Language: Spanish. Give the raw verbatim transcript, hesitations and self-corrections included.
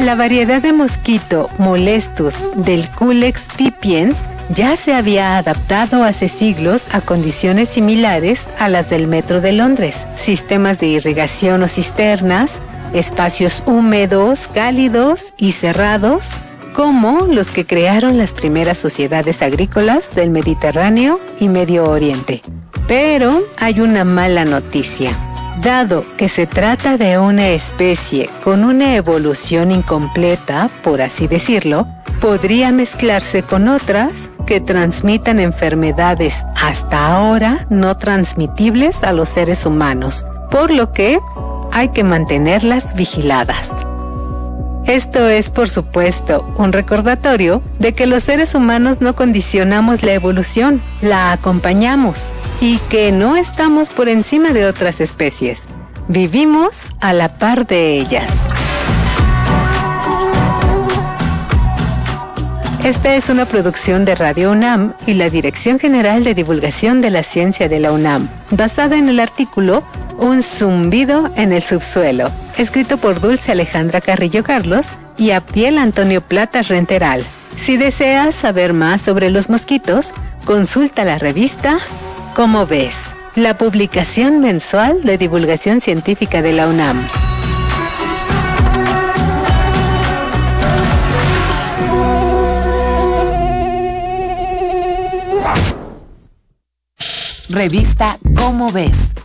La variedad de mosquito molestus del Culex pipiens ya se había adaptado hace siglos a condiciones similares a las del metro de Londres, sistemas de irrigación o cisternas, espacios húmedos, cálidos y cerrados, como los que crearon las primeras sociedades agrícolas del Mediterráneo y Medio Oriente. Pero hay una mala noticia. Dado que se trata de una especie con una evolución incompleta, por así decirlo, podría mezclarse con otras que transmitan enfermedades hasta ahora no transmitibles a los seres humanos, por lo que hay que mantenerlas vigiladas. Esto es, por supuesto, un recordatorio de que los seres humanos no condicionamos la evolución, la acompañamos, y que no estamos por encima de otras especies. Vivimos a la par de ellas. Esta es una producción de Radio UNAM y la Dirección General de Divulgación de la Ciencia de la UNAM, basada en el artículo Un zumbido en el subsuelo, escrito por Dulce Alejandra Carrillo Carlos y Abdiel Antonio Plata Renteral. Si deseas saber más sobre los mosquitos, consulta la revista ¿Cómo ves?, la publicación mensual de divulgación científica de la UNAM. Revista ¿Cómo ves?,